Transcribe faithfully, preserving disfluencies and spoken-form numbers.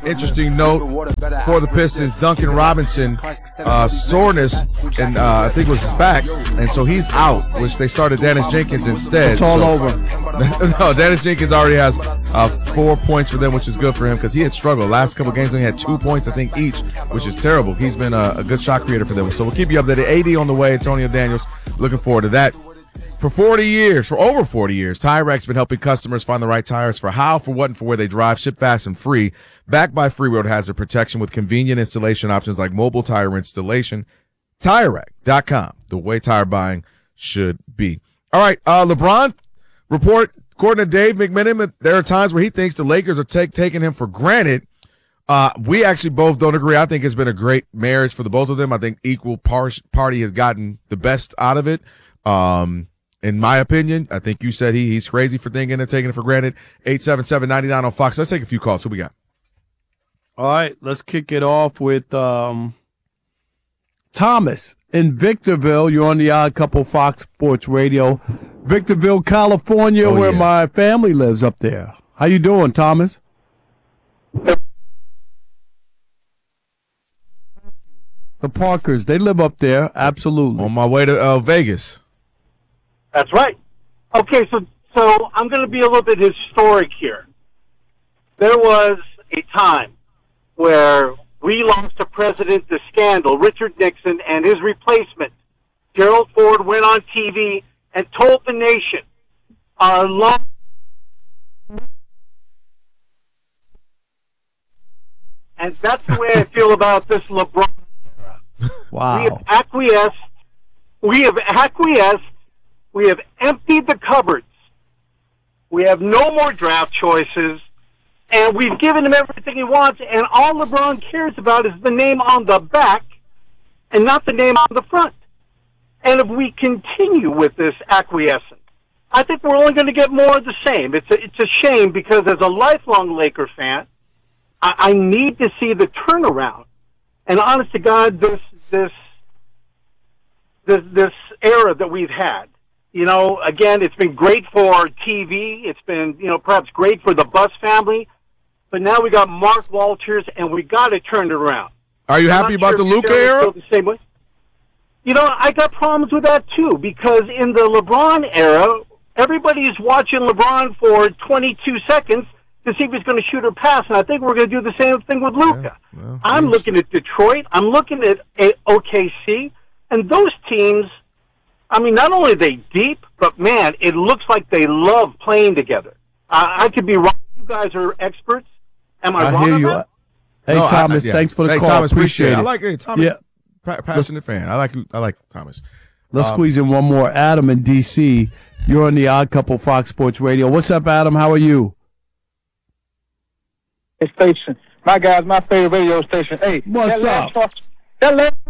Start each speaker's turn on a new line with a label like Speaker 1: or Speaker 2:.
Speaker 1: interesting note for the Pistons, Duncan Robinson, uh, soreness, and uh, I think it was his back, and so he's out, which they started Dennis Jenkins instead.
Speaker 2: It's all
Speaker 1: so,
Speaker 2: over.
Speaker 1: No, Dennis Jenkins already has uh, four points for them, which is good for him because he had struggled. Last couple games, he had two points, I think, each, which is terrible. He's been a, a good shot creator for them. So we'll keep you updated. A D on the way, Antonio Daniels. Looking forward to that. For forty years, for over forty years, Tyrec's been helping customers find the right tires for how, for what, and for where they drive. Ship fast and free. Backed by Free Road Hazard Protection with convenient installation options like mobile tire installation. Tire Rack dot com, the way tire buying should be. All right, uh, LeBron report, according to Dave McMenamin, there are times where he thinks the Lakers are take, taking him for granted. Uh, we actually both don't agree. I think it's been a great marriage for the both of them. I think equal par- party has gotten the best out of it. Um, in my opinion, I think you said he he's crazy for thinking and taking it for granted. eight seven seven, nine nine on Fox. Let's take a few calls. Who we got?
Speaker 2: All right, let's kick it off with um, Thomas in Victorville. You're on the Odd Couple Fox Sports Radio. Victorville, California,
Speaker 1: oh,
Speaker 2: where
Speaker 1: yeah.
Speaker 2: my family lives up there. How you doing, Thomas? The Parkers, they live up there, absolutely.
Speaker 1: On my way to uh, Vegas.
Speaker 3: That's right. Okay, so so I'm going to be a little bit historic here. There was a time where we lost a president to scandal, Richard Nixon, and his replacement, Gerald Ford, went on T V and told the nation, our law. And that's the way I feel about this LeBron era.
Speaker 2: Wow.
Speaker 3: We have acquiesced. We have acquiesced. We have emptied the cupboards. We have no more draft choices. And we've given him everything he wants. And all LeBron cares about is the name on the back and not the name on the front. And if we continue with this acquiescence, I think we're only going to get more of the same. It's a, it's a shame because as a lifelong Laker fan, I, I need to see the turnaround. And honest to God, this this this this era that we've had, you know, again, it's been great for T V. It's been, you know, perhaps great for the Buss family. But now we got Mark Walters, and we got to turn it around.
Speaker 1: Are you happy about
Speaker 3: sure
Speaker 1: the Luka era?
Speaker 3: The same way. You know, I got problems with that too because in the LeBron era, everybody's watching LeBron for twenty-two seconds to see if he's going to shoot or pass, and I think we're going to do the same thing with Luka.
Speaker 1: Yeah, well,
Speaker 3: I'm looking at Detroit. I'm looking at O K C, and those teams. I mean, not only are they deep, but man, it looks like they love playing together. Uh, I could be wrong. You guys are experts. Am I,
Speaker 2: I
Speaker 3: wrong?
Speaker 2: hear
Speaker 3: on
Speaker 2: you.
Speaker 3: that?
Speaker 2: Hey,
Speaker 1: No,
Speaker 2: Thomas,
Speaker 1: I, yeah.
Speaker 2: thanks for the
Speaker 1: hey,
Speaker 2: call.
Speaker 1: Thomas,
Speaker 2: appreciate it.
Speaker 1: I like hey, Thomas.
Speaker 2: Yeah.
Speaker 1: Pa- passionate fan. I like I like Thomas.
Speaker 2: Let's
Speaker 1: Um,
Speaker 2: squeeze in one more. Adam in D C. You're on the Odd Couple Fox Sports Radio. What's up, Adam? How are you?
Speaker 4: Station. My guy's my favorite radio station. Hey,
Speaker 2: What's
Speaker 4: that
Speaker 2: up?
Speaker 4: Last, that last